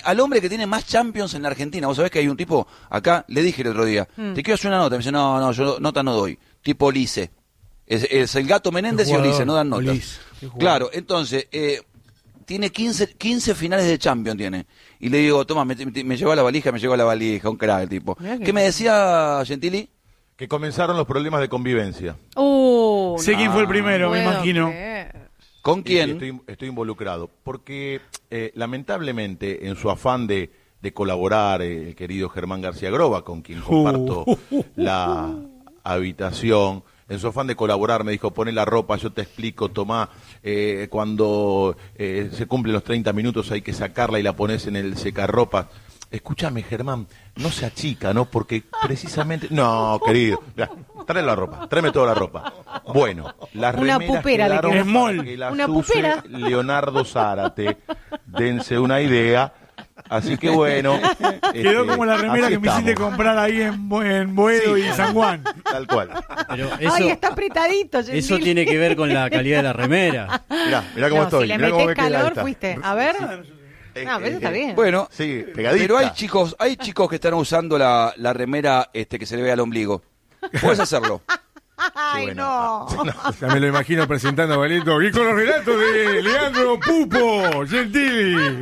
al hombre que tiene más Champions en la Argentina. Vos sabés que hay un tipo, acá, le dije el otro día, te quiero hacer una nota. Me dice, no, yo nota no doy. Tipo Lice. Es el Gato Menéndez y Ulises, no dan notas. Claro, entonces, tiene 15 finales de Champions, tiene. Y le digo, toma, me llevó la valija, un crack el tipo. ¿Qué me decía Gentili? Que comenzaron los problemas de convivencia. Sé quién fue el primero, me imagino. ¿Con quién? Estoy involucrado. Porque, lamentablemente, en su afán de colaborar, el querido Germán García Groba, con quien comparto la habitación, en su afán de colaborar me dijo, poné la ropa, yo te explico, tomá, cuando se cumplen los 30 minutos hay que sacarla y la pones en el secarropa. Escúchame, Germán, no se achica, ¿no? Porque precisamente... No, querido, ya, tráeme la ropa, tráeme toda la ropa. Bueno, las una remeras pupera quedaron le para que las una use pupera. Leonardo Zárate. Dense una idea. Así que bueno. Quedó como la remera que me hiciste estamos. comprar ahí en Boedo y San Juan. Tal cual. Pero eso, Ay, está apretadito, Gentili. eso tiene que ver con la calidad de la remera. Mirá cómo No, estoy. si le mirá cómo metés me queda calor, esta. fuiste. A ver. No, pero eso está bien. Bueno, Sí, pegadita. pero hay chicos que están usando la remera que se le ve al ombligo. Puedes hacerlo. Ay, bueno. no. Ya me lo imagino presentando a Valento. Y con los relatos de Leandro Pupo Gentili.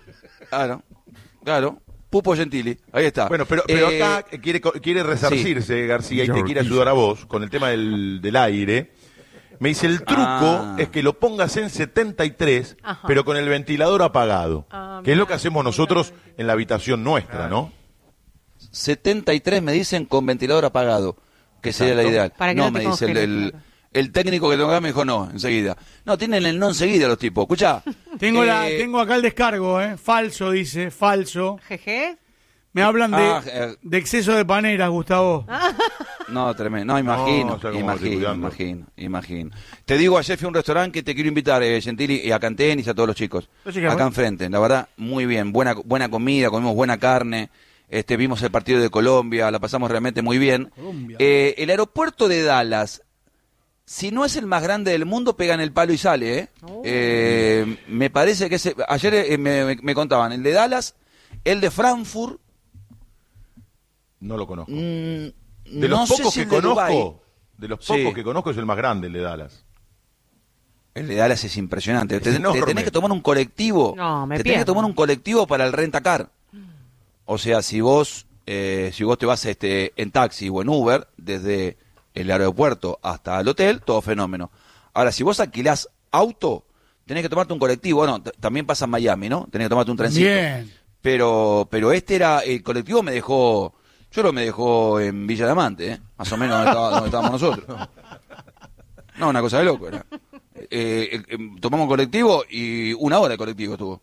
Claro. Pupo Gentili. Ahí está. Bueno, pero acá quiere resarcirse, García, y te quiere ayudar a vos con el tema del aire. Me dice, el truco es que lo pongas en 73, pero con el ventilador apagado. Que es lo que hacemos nosotros en la habitación nuestra, ¿no? 73 me dicen con ventilador apagado, que sería la ideal. Para que no, no te me dice congeles, el técnico que tengo acá me dijo no, enseguida. No, tienen el no enseguida los tipos. Escuchá. Tengo acá el descargo, falso, dice, falso. Jeje. Me hablan de exceso de paneras, Gustavo. No, tremendo. No, No, ya como estoy cuidando. imagino. Te digo, ayer fui a un restaurante que te quiero invitar, Gentili, y a Cantenis y a todos los chicos. Acá enfrente, la verdad, muy bien. Buena comida, comimos buena carne. Vimos el partido de Colombia, la pasamos realmente muy bien. El aeropuerto de Dallas, si no es el más grande del mundo, pega en el palo y sale, me parece que ayer me contaban, el de Dallas, el de Frankfurt. No lo conozco. De los pocos que conozco, es el más grande, el de Dallas. El de Dallas es impresionante. Es Te tenés que tomar un colectivo. Tenés que tomar un colectivo para el rentacar. O sea, si vos te vas en taxi o en Uber, desde el aeropuerto hasta el hotel, todo fenómeno. Ahora, si vos alquilás auto, tenés que tomarte un colectivo. Bueno, también pasa en Miami, ¿no? Tenés que tomarte un trencito. Bien. Pero el colectivo me dejó en Villa Diamante, más o menos donde estábamos nosotros. No, una cosa de loco era. Tomamos un colectivo y 1 hora de colectivo estuvo.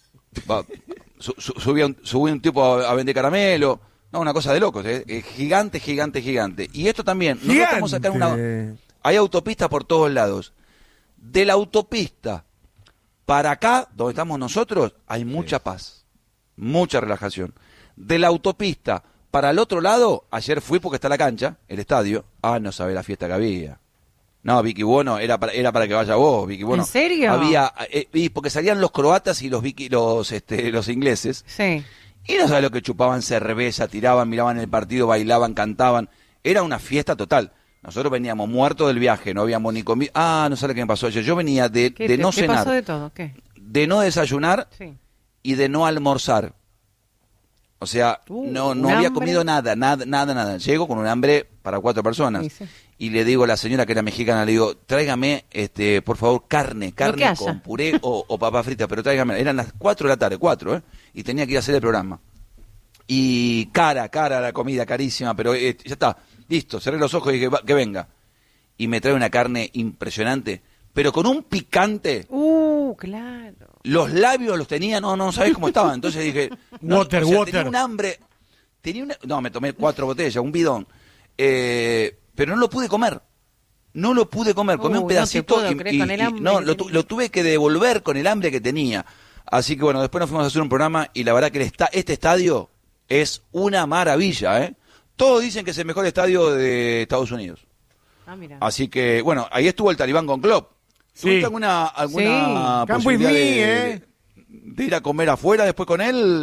Subí un tipo a vender caramelo. No, una cosa de locos, gigante. Y esto también, nosotros estamos acá hay autopistas por todos lados. De la autopista para acá, donde estamos nosotros, hay mucha paz, mucha relajación. De la autopista para el otro lado, ayer fui porque está la cancha, el estadio. No sabe la fiesta que había. No, Vicky Bueno, era para que vaya vos, Vicky Bueno. ¿En serio? Había, porque salían los croatas y los ingleses. Sí. Y no sabes lo que chupaban cerveza, tiraban, miraban el partido, bailaban, cantaban. Era una fiesta total. Nosotros veníamos muertos del viaje, no habíamos ni comido. No sé lo que me pasó ayer. Yo venía de no cenar. ¿Qué pasó de todo? ¿Qué? De no desayunar Sí. y de no almorzar. O sea, no había comido nada. Llego con un hambre para 4 personas. Sí. Y le digo a la señora que era mexicana, le digo, tráigame, por favor, carne con puré o papa frita, pero tráigame. Eran las 4 de la tarde, 4, y tenía que ir a hacer el programa. Y cara la comida, carísima, pero ya está, listo, cerré los ojos y dije, que venga. Y me trae una carne impresionante, pero con un picante. Claro. Los labios los tenía, no sabés cómo estaban. Entonces dije, Water. tenía un hambre. Me tomé 4 botellas, un bidón. Pero no lo pude comer. Comí un pedacito lo tuve que devolver con el hambre que tenía. Así que bueno, después nos fuimos a hacer un programa y la verdad que este estadio es una maravilla, Todos dicen que es el mejor estadio de Estados Unidos. Mira. Así que bueno, ahí estuvo el Talibán con Klopp. ¿Tuviste alguna Come with posibilidad me, de ir a comer afuera después con él?